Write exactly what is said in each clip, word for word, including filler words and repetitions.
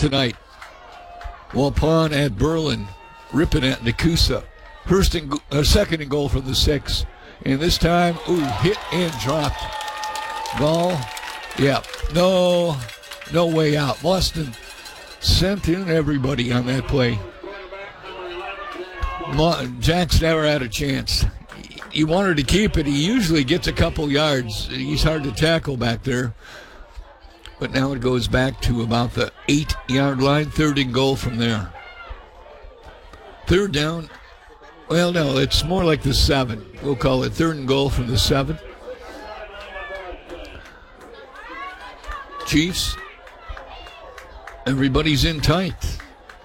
tonight. Waupun at Berlin, Ripon at Nakusa. First and uh, second and goal from the six. And this time, ooh, hit and dropped. Ball, yeah, no, no way out. Boston sent in everybody on that play. Jack's never had a chance. He wanted to keep it. He usually gets a couple yards. He's hard to tackle back there. But now it goes back to about the eight-yard line, third and goal from there. Third down. Well, no, it's more like the seven. We'll call it third and goal from the seven. Chiefs, everybody's in tight.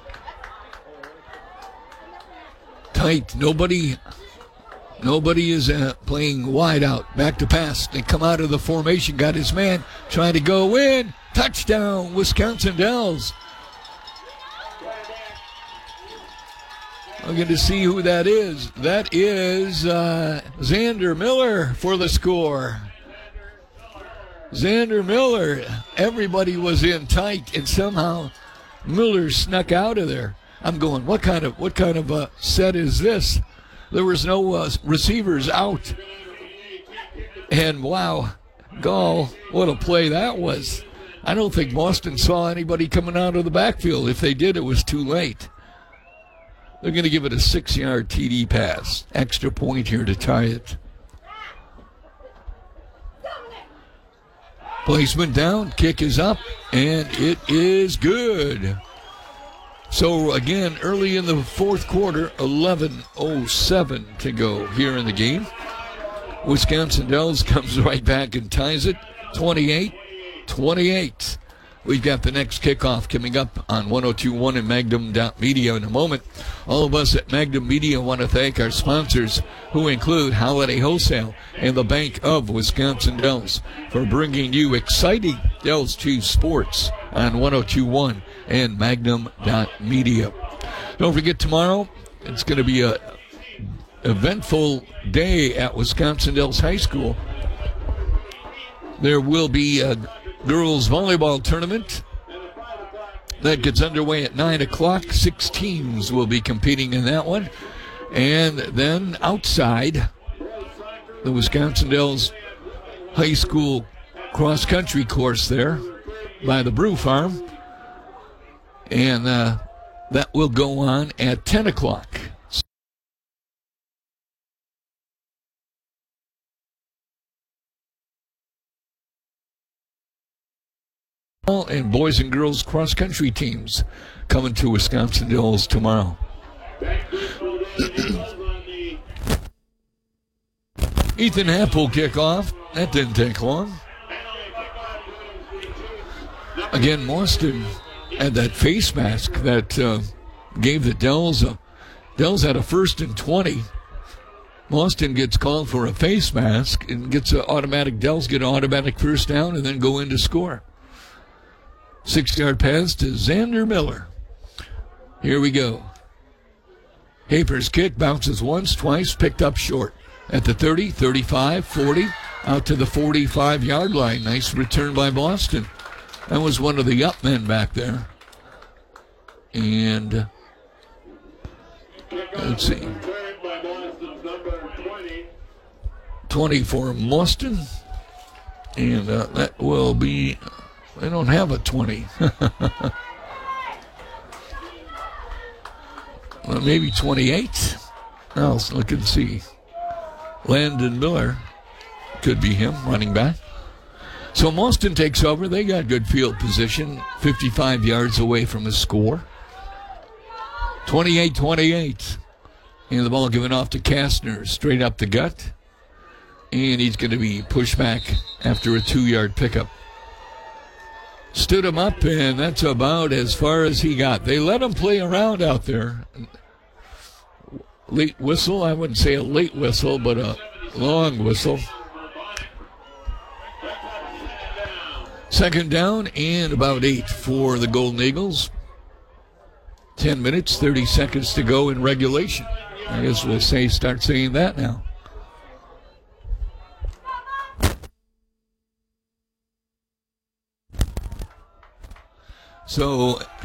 Tight. Nobody, nobody is uh, playing wide out. Back to pass. They come out of the formation. Got his man trying to go in. Touchdown, Wisconsin Dells. I'm going to see who that is. That is uh, Xander Miller for the score. Xander Miller. Everybody was in tight, and somehow Miller snuck out of there. I'm going, what kind of what kind of a set is this? There was no uh, receivers out. And wow, Gall, what a play that was. I don't think Boston saw anybody coming out of the backfield. If they did, it was too late. They're going to give it a six-yard T D pass. Extra point here to tie it. Placement down, kick is up, and it is good. So, again, early in the fourth quarter, eleven oh seven to go here in the game. Wisconsin Dells comes right back and ties it, twenty-eight twenty-eight. We've got the next kickoff coming up on one oh two point one and Magnum Media in a moment. All of us at Magnum Media want to thank our sponsors, who include Holiday Wholesale and the Bank of Wisconsin Dells, for bringing you exciting Dells Chiefs sports on one oh two point one and Magnum Media. Don't forget, tomorrow it's going to be a eventful day at Wisconsin Dells High School. There will be a girls volleyball tournament that gets underway at nine o'clock. Six teams will be competing in that one. And then outside, the Wisconsin Dells High School cross-country course there by the Brew Farm. And uh, that will go on at ten o'clock. And boys and girls cross-country teams coming to Wisconsin Dells tomorrow. Ethan Happ will kick off. That didn't take long. Again, Mauston had that face mask that uh, gave the Dells a... Dells had a first and twenty. Mauston gets called for a face mask and gets an automatic... Dells get an automatic first down and then go in to score. Six-yard pass to Xander Miller. Here we go. Haper's kick bounces once, twice, picked up short. At the thirty, thirty-five, forty, out to the forty-five-yard line. Nice return by Boston. That was one of the up men back there. And let's see. twenty for Boston. And uh, that will be... They don't have a twenty. Well, maybe twenty-eight. Now let's look and see. Landon Miller. Could be him, running back. So Mauston takes over. They got good field position. fifty-five yards away from a score. twenty-eight twenty-eight. And the ball given off to Kastner. Straight up the gut. And he's going to be pushed back after a two-yard pickup. Stood him up, and that's about as far as he got. They let him play around out there. Late whistle, I wouldn't say a late whistle, but a long whistle. Second down and about eight for the Golden Eagles. Ten minutes, thirty seconds to go in regulation. I guess we'll say start saying that now. So